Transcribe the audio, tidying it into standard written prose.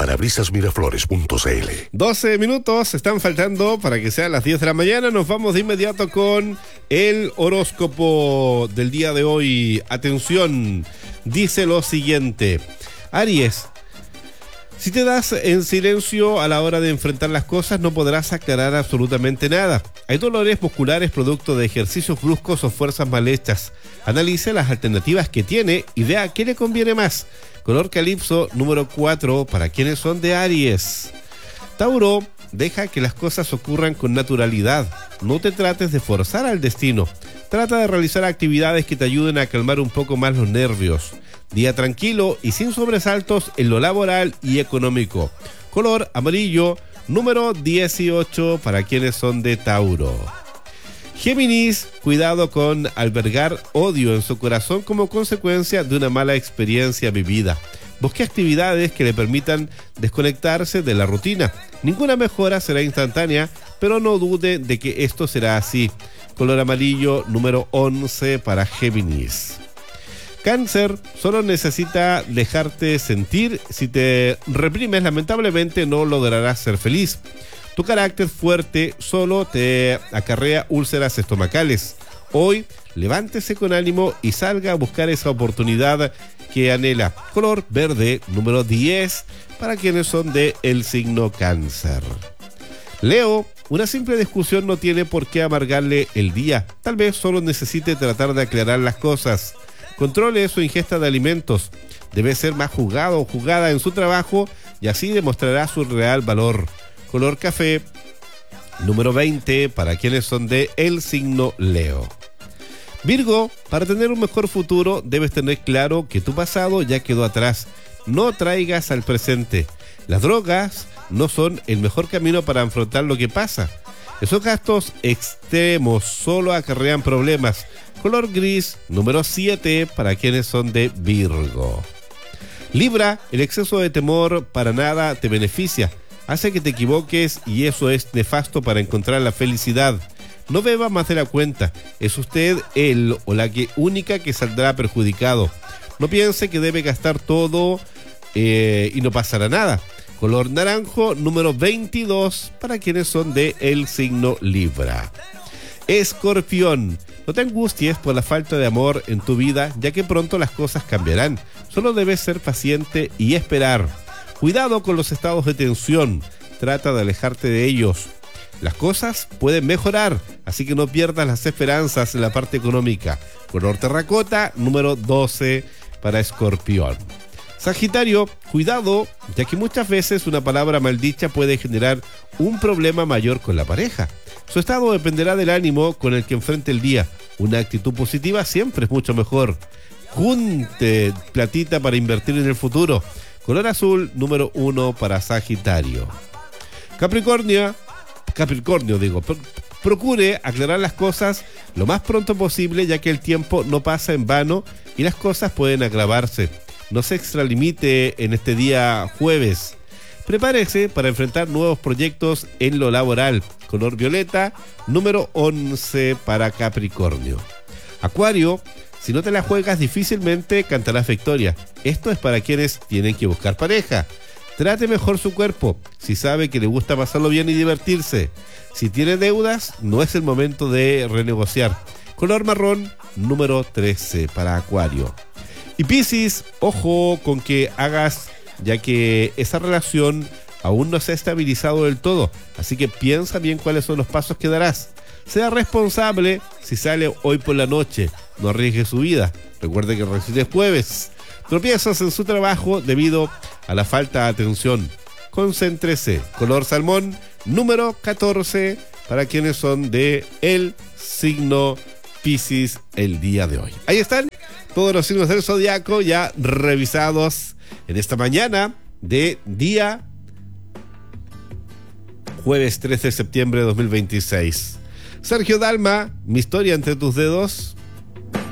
Parabrisasmiraflores.cl. 12 minutos están faltando para que sean las 10 de la mañana. Nos vamos de inmediato con el horóscopo del día de hoy. Atención, dice lo siguiente. Aries, si te das en silencio a la hora de enfrentar las cosas, no podrás aclarar absolutamente nada. Hay dolores musculares producto de ejercicios bruscos o fuerzas mal hechas. Analice las alternativas que tiene y vea qué le conviene más. Color calipso número 4 para quienes son de Aries. Tauro, deja que las cosas ocurran con naturalidad. No te trates de forzar al destino. Trata de realizar actividades que te ayuden a calmar un poco más los nervios. Día tranquilo y sin sobresaltos en lo laboral y económico. Color amarillo número 18 para quienes son de Tauro. Géminis, cuidado con albergar odio en su corazón como consecuencia de una mala experiencia vivida. Busque actividades que le permitan desconectarse de la rutina. Ninguna mejora será instantánea, pero no dude de que esto será así. Color amarillo número 11 para Géminis. Cáncer, solo necesita dejarte sentir. Si te reprimes, lamentablemente no lograrás ser feliz. Tu carácter fuerte solo te acarrea úlceras estomacales. Hoy, levántese con ánimo y salga a buscar esa oportunidad que anhela. Color verde número 10 para quienes son de el signo Cáncer. Leo, una simple discusión no tiene por qué amargarle el día. Tal vez solo necesite tratar de aclarar las cosas. Controle su ingesta de alimentos. Debe ser más jugado o jugada en su trabajo y así demostrará su real valor. Color café número 20 para quienes son de el signo Leo. Virgo, para tener un mejor futuro debes tener claro que tu pasado ya quedó atrás. No traigas al presente. Las drogas no son el mejor camino para afrontar lo que pasa. Esos gastos extremos solo acarrean problemas. Color gris número 7 para quienes son de Virgo. Libra, el exceso de temor para nada te beneficia. Hace que te equivoques y eso es nefasto para encontrar la felicidad. No beba más de la cuenta. Es usted el o la única que saldrá perjudicado. No piense que debe gastar todo y no pasará nada. Color naranjo número 22 para quienes son de el signo Libra. Escorpión, no te angusties por la falta de amor en tu vida, ya que pronto las cosas cambiarán. Solo debes ser paciente y esperar. Cuidado con los estados de tensión. Trata de alejarte de ellos. Las cosas pueden mejorar, así que no pierdas las esperanzas en la parte económica. Color terracota número 12 para Escorpión. Sagitario, cuidado, ya que muchas veces una palabra maldicha puede generar un problema mayor con la pareja. Su estado dependerá del ánimo con el que enfrente el día. Una actitud positiva siempre es mucho mejor. Junte platita para invertir en el futuro. Color azul número 1 para Sagitario. Capricornio, procure aclarar las cosas lo más pronto posible, ya que el tiempo no pasa en vano y las cosas pueden agravarse. No se extralimite en este día jueves. Prepárese para enfrentar nuevos proyectos en lo laboral. Color violeta, número 11 para Capricornio. Acuario, si no te la juegas difícilmente cantarás victoria. Esto es para quienes tienen que buscar pareja. Trate mejor su cuerpo, si sabe que le gusta pasarlo bien y divertirse. Si tiene deudas, no es el momento de renegociar. Color marrón, número 13 para Acuario. Y Piscis, ojo con que hagas, ya que esa relación aún no se ha estabilizado del todo, así que piensa bien cuáles son los pasos que darás. Sea responsable si sale hoy por la noche, no arriesgue su vida. Recuerde que recién es jueves. Tropiezos en su trabajo debido a la falta de atención. Concéntrese. Color salmón, número 14 para quienes son de el signo Piscis el día de hoy. Ahí están todos los signos del zodiaco ya revisados en esta mañana de día jueves 13 de septiembre de 2026. Sergio Dalma, mi historia entre tus dedos.